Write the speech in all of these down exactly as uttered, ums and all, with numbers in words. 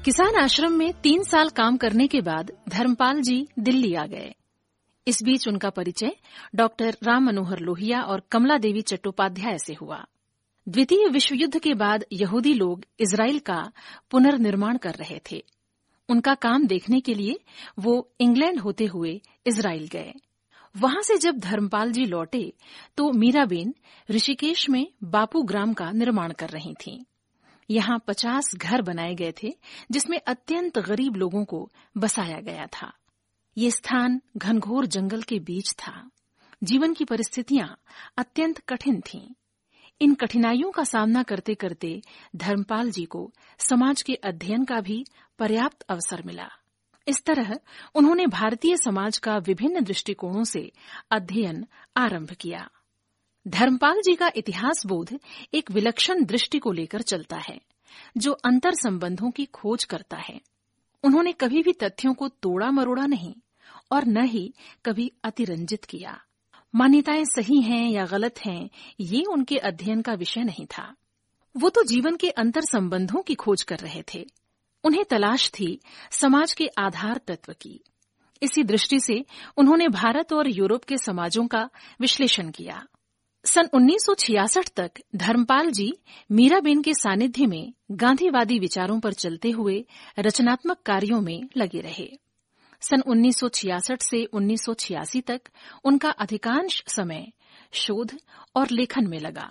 किसान आश्रम में तीन साल काम करने के बाद धर्मपाल जी दिल्ली आ गए। इस बीच उनका परिचय डॉक्टर राम मनोहर लोहिया और कमला देवी चट्टोपाध्याय से हुआ। द्वितीय विश्व युद्ध के बाद यहूदी लोग इजराइल का पुनर्निर्माण कर रहे थे। उनका काम देखने के लिए वो इंग्लैंड होते हुए इजराइल गए। वहां से जब धर्मपाल जी लौटे तो मीराबेन ऋषिकेश में बापू ग्राम का निर्माण कर रही थीं। यहाँ पचास घर बनाए गए थे, जिसमें अत्यंत गरीब लोगों को बसाया गया था। ये स्थान घनघोर जंगल के बीच था। जीवन की परिस्थितियां अत्यंत कठिन थीं। इन कठिनाइयों का सामना करते करते धर्मपाल जी को समाज के अध्ययन का भी पर्याप्त अवसर मिला। इस तरह उन्होंने भारतीय समाज का विभिन्न दृष्टिकोणों से अध्ययन आरंभ किया। धर्मपाल जी का इतिहास बोध एक विलक्षण दृष्टि को लेकर चलता है, जो अंतर संबंधों की खोज करता है। उन्होंने कभी भी तथ्यों को तोड़ा मरोड़ा नहीं और न ही कभी अतिरंजित किया। मान्यताएं सही हैं या गलत हैं, ये उनके अध्ययन का विषय नहीं था। वो तो जीवन के अंतर संबंधों की खोज कर रहे थे। उन्हें तलाश थी समाज के आधार तत्व की। इसी दृष्टि से उन्होंने भारत और यूरोप के समाजों का विश्लेषण किया। सन उन्नीस सौ छियासठ तक धर्मपाल जी मीराबेन के सानिध्य में गांधीवादी विचारों पर चलते हुए रचनात्मक कार्यों में लगे रहे। सन उन्नीस सौ छियासठ से उन्नीस सौ छियासी तक उनका अधिकांश समय शोध और लेखन में लगा।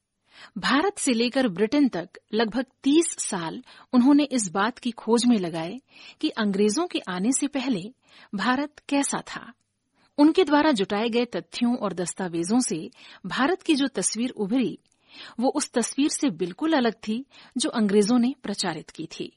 भारत से लेकर ब्रिटेन तक लगभग तीस साल उन्होंने इस बात की खोज में लगाए कि अंग्रेजों के आने से पहले भारत कैसा था। उनके द्वारा जुटाए गए तथ्यों और दस्तावेजों से भारत की जो तस्वीर उभरी, वो उस तस्वीर से बिल्कुल अलग थी जो अंग्रेजों ने प्रचारित की थी।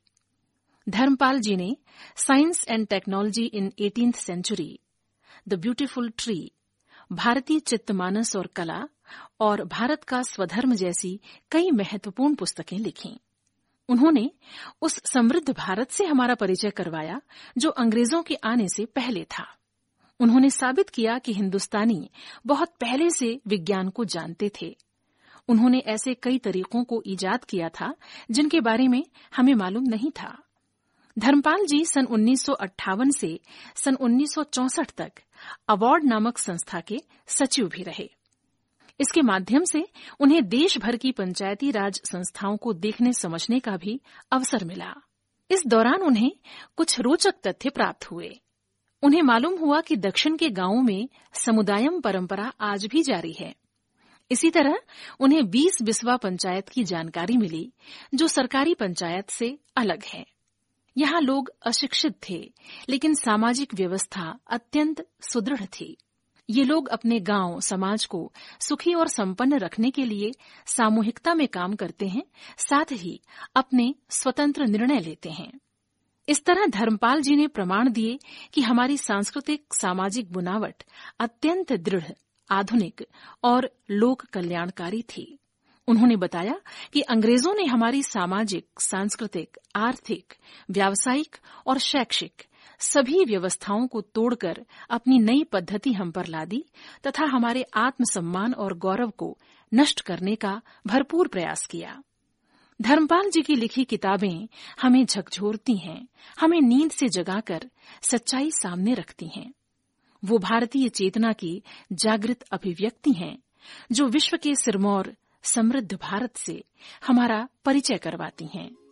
धर्मपाल जी ने science and technology in eighteenth century, the beautiful tree, भारतीय चित्तमानस और कला और भारत का स्वधर्म जैसी कई महत्वपूर्ण पुस्तकें लिखीं। उन्होंने उस समृद्ध भारत से हमारा परिचय करवाया जो अंग्रेजों के आने से पहले था। उन्होंने साबित किया कि हिंदुस्तानी बहुत पहले से विज्ञान को जानते थे। उन्होंने ऐसे कई तरीकों को ईजाद किया था जिनके बारे में हमें मालूम नहीं था। धर्मपाल जी सन उन्नीस सौ अट्ठावन से सन उन्नीस सौ चौसठ तक अवार्ड नामक संस्था के सचिव भी रहे। इसके माध्यम से उन्हें देश भर की पंचायती राज संस्थाओं को देखने समझने का भी अवसर मिला। इस दौरान उन्हें कुछ रोचक तथ्य प्राप्त हुए। उन्हें मालूम हुआ कि दक्षिण के गांवों में समुदायम परंपरा आज भी जारी है। इसी तरह उन्हें बीस बिस्वा पंचायत की जानकारी मिली, जो सरकारी पंचायत से अलग है। यहाँ लोग अशिक्षित थे, लेकिन सामाजिक व्यवस्था अत्यंत सुदृढ़ थी। ये लोग अपने गांव समाज को सुखी और संपन्न रखने के लिए सामूहिकता में काम करते हैं, साथ ही अपने स्वतंत्र निर्णय लेते हैं। इस तरह धर्मपाल जी ने प्रमाण दिए कि हमारी सांस्कृतिक सामाजिक बुनावट अत्यंत दृढ़, आधुनिक और लोक कल्याणकारी थी। उन्होंने बताया कि अंग्रेजों ने हमारी सामाजिक, सांस्कृतिक, आर्थिक, व्यावसायिक और शैक्षिक सभी व्यवस्थाओं को तोड़कर अपनी नई पद्धति हम पर ला दी तथा हमारे आत्मसम्मान और गौरव को नष्ट करने का भरपूर प्रयास किया। धर्मपाल जी की लिखी किताबें हमें झकझोरती हैं, हमें नींद से जगाकर सच्चाई सामने रखती हैं। वो भारतीय चेतना की जागृत अभिव्यक्ति हैं, जो विश्व के सिरमौर समृद्ध भारत से हमारा परिचय करवाती हैं।